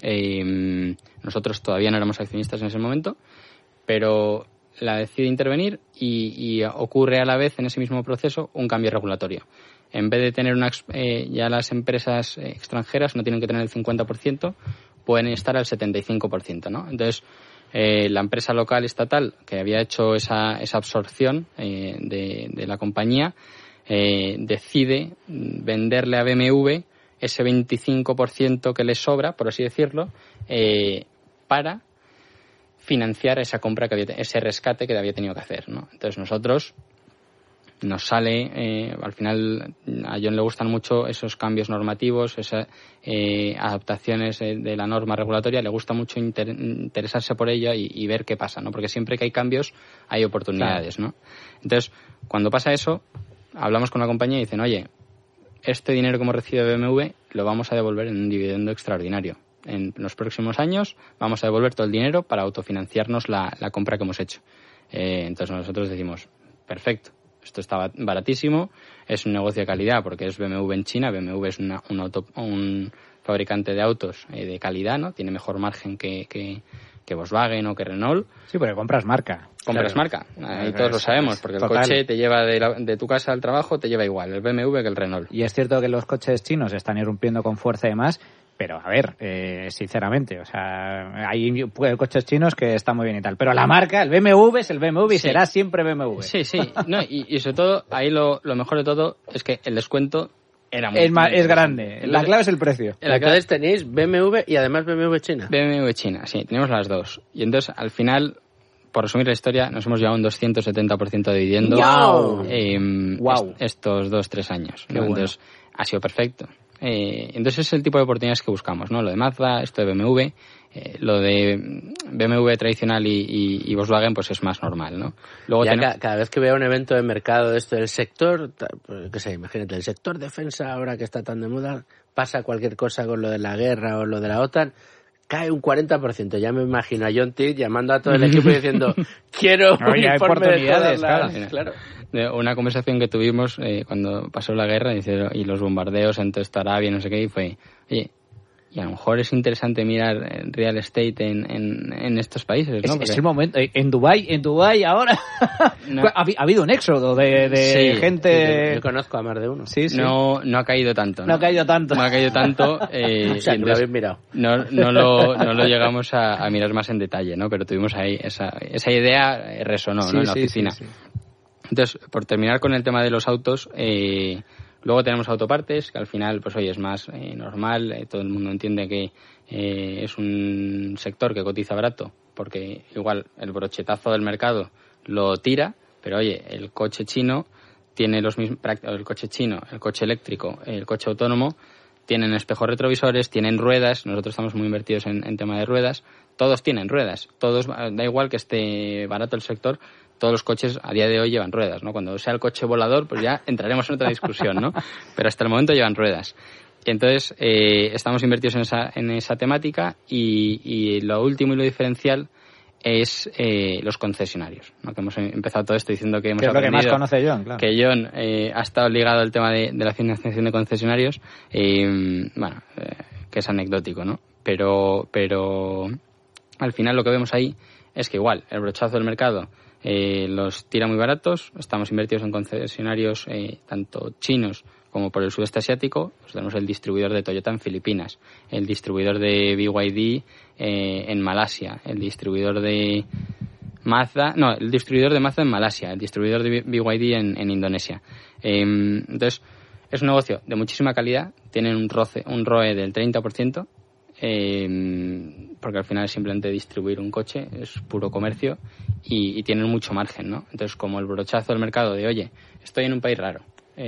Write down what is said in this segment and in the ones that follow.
Nosotros todavía no éramos accionistas en ese momento, pero la decide intervenir y ocurre a la vez en ese mismo proceso un cambio regulatorio. En vez de tener ya las empresas extranjeras no tienen que tener el 50%, pueden estar al 75%, ¿no? Entonces, la empresa local estatal que había hecho esa absorción de la compañía decide venderle a BMW ese 25% que le sobra, por así decirlo, para financiar esa compra ese rescate que había tenido que hacer, ¿no? Entonces nosotros nos sale, al final a John le gustan mucho esos cambios normativos, esas adaptaciones de la norma regulatoria, le gusta mucho interesarse por ella y ver qué pasa, ¿no? Porque siempre que hay cambios hay oportunidades, claro, ¿no? Entonces, cuando pasa eso, hablamos con la compañía y dicen, oye, este dinero que hemos recibido de BMW lo vamos a devolver en un dividendo extraordinario. En los próximos años vamos a devolver todo el dinero para autofinanciarnos la compra que hemos hecho. Entonces nosotros decimos, perfecto. Esto está baratísimo, es un negocio de calidad porque es BMW en China. BMW es un fabricante de autos de calidad, ¿no? Tiene mejor margen que Volkswagen o que Renault. Sí, porque compras marca. Compras marca, ahí todos lo sabemos, porque el coche te lleva de tu casa al trabajo, te lleva igual el BMW que el Renault. Y es cierto que los coches chinos están irrumpiendo con fuerza y demás, pero a ver, sinceramente, o sea, hay coches chinos que están muy bien y tal, pero la marca, el BMW es el BMW y será siempre BMW. Sí, no, y sobre todo, ahí lo mejor de todo es que el descuento es grande. La clave es el precio. Entonces tenéis BMW y además BMW China. BMW China, sí, tenemos las dos. Y entonces, al final, por resumir la historia, nos hemos llevado un 270% de dividendo. ¡Wow! Estos 2-3 años, ¿no? Bueno. Entonces, ha sido perfecto. Entonces es el tipo de oportunidades que buscamos, ¿no? Lo de Mazda, esto de BMW, lo de BMW tradicional y Volkswagen, pues es más normal, ¿no? Luego cada vez que veo un evento de mercado de esto del sector, pues, qué sé, imagínate, el sector defensa ahora que está tan de moda, pasa cualquier cosa con lo de la guerra o lo de la OTAN, cae un 40%. Ya me imagino a John Tidd llamando a todo el equipo y diciendo, quiero un informe de todas las... Claro. Una conversación que tuvimos cuando pasó la guerra y los bombardeos en toda Arabia, no sé qué, y fue, oye, y a lo mejor es interesante mirar real estate en estos países, ¿no? Es el momento. En Dubái ahora no. ha habido un éxodo de gente. Yo conozco a más de uno. Sí. No ha caído tanto. No ha caído tanto. O sea, que lo habéis mirado. No lo llegamos a mirar más en detalle, ¿no? Pero tuvimos ahí esa idea resonó, ¿no? En la oficina. Sí. Entonces, por terminar con el tema de los autos, luego tenemos autopartes, que al final, pues oye, es más normal, todo el mundo entiende que es un sector que cotiza barato, porque igual el brochetazo del mercado lo tira, pero oye, el coche chino tiene los mismos, el coche chino, el coche eléctrico, el coche autónomo, tienen espejos retrovisores, tienen ruedas, nosotros estamos muy invertidos en tema de ruedas, todos tienen ruedas, todos, da igual que esté barato el sector, todos los coches a día de hoy llevan ruedas, ¿no? Cuando sea el coche volador, pues ya entraremos en otra discusión, ¿no? Pero hasta el momento llevan ruedas. Y entonces estamos invertidos en esa temática y lo último y lo diferencial es los concesionarios, ¿no? Que hemos empezado todo esto diciendo que hemos aprendido... Es lo que más conoce John, claro. Que John ha estado ligado al tema de la financiación de concesionarios, bueno, que es anecdótico, ¿no? Pero al final lo que vemos ahí es que igual, el brochazo del mercado los tira muy baratos, estamos invertidos en concesionarios tanto chinos como por el sudeste asiático, pues tenemos el distribuidor de Toyota en Filipinas, el distribuidor de BYD en Malasia, el distribuidor de Mazda en Malasia, el distribuidor de BYD en Indonesia. Entonces, es un negocio de muchísima calidad, tienen un ROE del 30%, porque al final es simplemente distribuir un coche, es puro comercio y tienen mucho margen, ¿no? Entonces, como el brochazo del mercado de, oye, estoy en un país raro,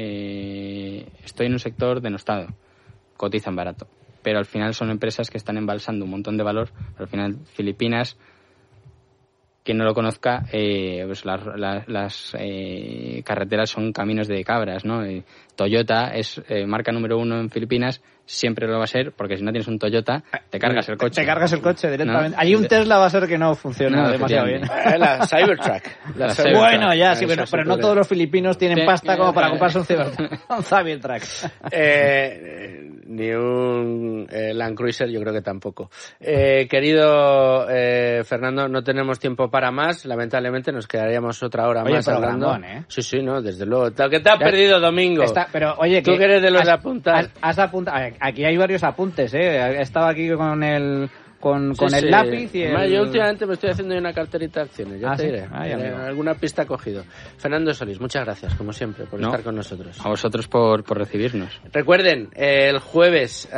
estoy en un sector denostado, cotizan barato, pero al final son empresas que están embalsando un montón de valor, pero al final Filipinas, quien no lo conozca, pues las carreteras son caminos de cabras, ¿no? Toyota es marca número 1 en Filipinas, siempre lo va a ser, porque si no tienes un Toyota, te cargas el coche. Te cargas el coche directamente. ¿No? Allí un Tesla va a ser que no funciona demasiado bien. La Cybertruck. Bueno, ya, sí, pero no todos los filipinos tienen pasta como para comprarse un Cybertruck. ni un Land Cruiser, yo creo que tampoco. Querido Fernando, no tenemos tiempo para más, lamentablemente nos quedaríamos otra hora más hablando. Sí, no, desde luego. Lo que te has perdido, Domingo. Pero oye, tú que eres de los de apuntar. Has apuntado. Aquí hay varios apuntes, He estado aquí con el lápiz y Yo últimamente me estoy haciendo una carterita de acciones, ya te diré. Alguna pista he cogido. Fernando Solís, muchas gracias, como siempre, por estar con nosotros. A vosotros por recibirnos. Recuerden, el jueves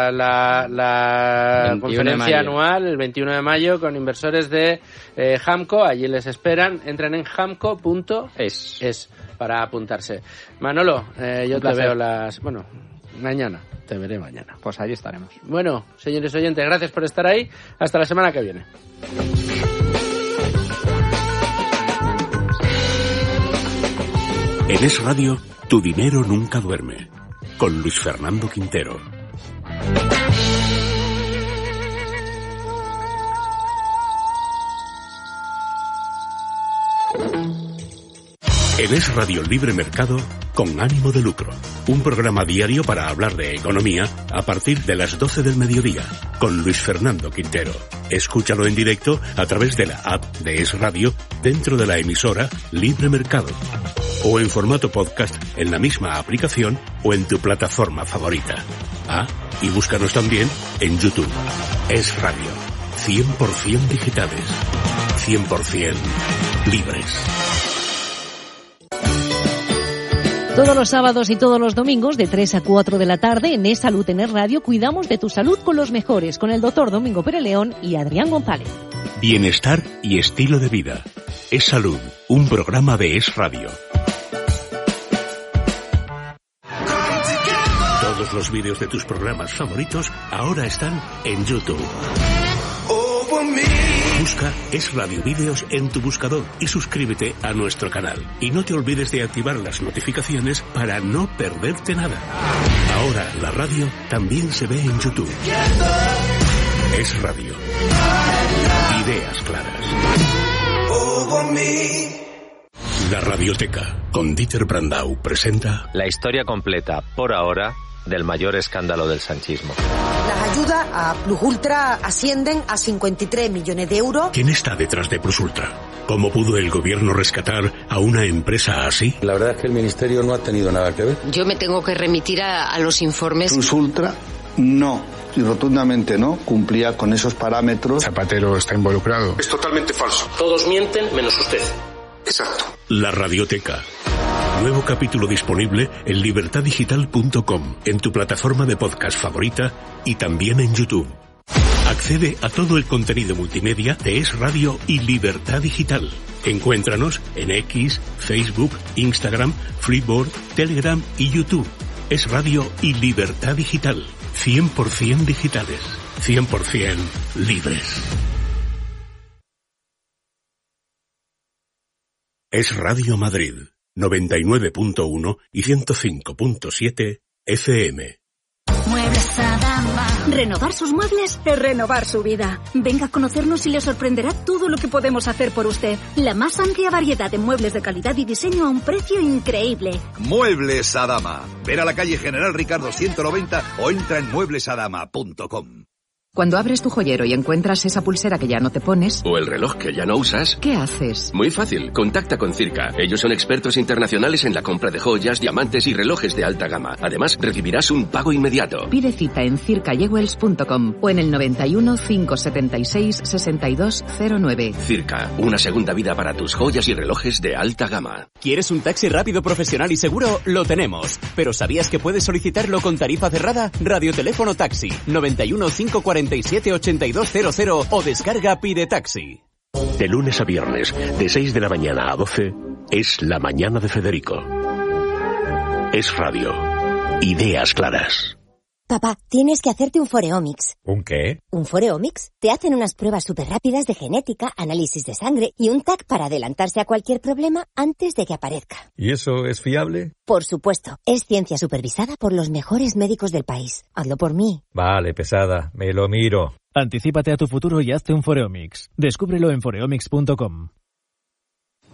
la conferencia anual, el 21 de mayo, con inversores de Hamco. Allí les esperan. Entren en hamco.es para apuntarse. Manolo, yo te veo mañana. Te veré mañana. Pues allí estaremos. Bueno, señores oyentes, gracias por estar ahí. Hasta la semana que viene. En Es Radio, tu dinero nunca duerme. Con Luis Fernando Quintero. En Es Radio Libre Mercado, con ánimo de lucro. Un programa diario para hablar de economía a partir de las 12 del mediodía, con Luis Fernando Quintero. Escúchalo en directo a través de la app de Es Radio dentro de la emisora Libre Mercado. O en formato podcast en la misma aplicación o en tu plataforma favorita. Y búscanos también en YouTube. Es Radio. 100% digitales. 100% libres. Todos los sábados y todos los domingos de 3 a 4 de la tarde en Es Salud en Es Radio cuidamos de tu salud con los mejores, con el doctor Domingo Pérez León y Adrián González. Bienestar y estilo de vida. Es Salud, un programa de Es Radio. Todos los vídeos de tus programas favoritos ahora están en YouTube. Busca Es Radio Vídeos en tu buscador y suscríbete a nuestro canal. Y no te olvides de activar las notificaciones para no perderte nada. Ahora la radio también se ve en YouTube. Es Radio. Ideas claras. La Radioteca, con Dieter Brandau, presenta... La historia completa, por ahora, del mayor escándalo del sanchismo. Las ayudas a Plus Ultra ascienden a 53 millones de euros. ¿Quién está detrás de Plus Ultra? ¿Cómo pudo el gobierno rescatar a una empresa así? La verdad es que el ministerio no ha tenido nada que ver. Yo me tengo que remitir a los informes. Plus Ultra no, y rotundamente no, cumplía con esos parámetros. Zapatero está involucrado. Es totalmente falso. Todos mienten menos usted. Exacto. La Radioteca. Nuevo capítulo disponible en libertadigital.com, en tu plataforma de podcast favorita y también en YouTube. Accede a todo el contenido multimedia de Es Radio y Libertad Digital. Encuéntranos en X, Facebook, Instagram, Flipboard, Telegram y YouTube. Es Radio y Libertad Digital. 100% digitales. 100% libres. Es Radio Madrid. 99.1 y 105.7 FM. Muebles Adama. Renovar sus muebles es renovar su vida. Venga a conocernos y le sorprenderá todo lo que podemos hacer por usted. La más amplia variedad de muebles de calidad y diseño a un precio increíble. Muebles Adama. Ven a la calle General Ricardo 190 o entra en mueblesadama.com. Cuando abres tu joyero y encuentras esa pulsera que ya no te pones... O el reloj que ya no usas... ¿Qué haces? Muy fácil. Contacta con Circa. Ellos son expertos internacionales en la compra de joyas, diamantes y relojes de alta gama. Además, recibirás un pago inmediato. Pide cita en circayewells.com o en el 91 576 6209. Circa. Una segunda vida para tus joyas y relojes de alta gama. ¿Quieres un taxi rápido, profesional y seguro? Lo tenemos. ¿Pero sabías que puedes solicitarlo con tarifa cerrada? Radioteléfono Taxi. 91 547 8200 o descarga Pide Taxi. De lunes a viernes, de 6 de la mañana a 12, es La Mañana de Federico. Es Radio. Ideas claras. Papá, tienes que hacerte un Foreomics. ¿Un qué? ¿Un Foreomics? Te hacen unas pruebas súper rápidas de genética, análisis de sangre y un TAC para adelantarse a cualquier problema antes de que aparezca. ¿Y eso es fiable? Por supuesto. Es ciencia supervisada por los mejores médicos del país. Hazlo por mí. Vale, pesada. Me lo miro. Anticípate a tu futuro y hazte un Foreomics. Descúbrelo en foreomics.com.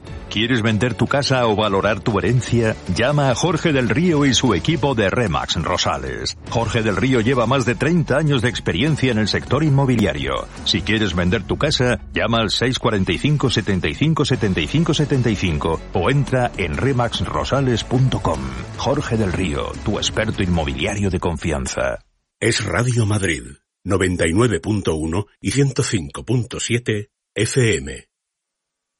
¿Quieres vender tu casa o valorar tu herencia? Llama a Jorge del Río y su equipo de Remax Rosales. Jorge del Río lleva más de 30 años de experiencia en el sector inmobiliario. Si quieres vender tu casa, llama al 645 75 75 75 o entra en remaxrosales.com. Jorge del Río, tu experto inmobiliario de confianza. Es Radio Madrid, 99.1 y 105.7 FM.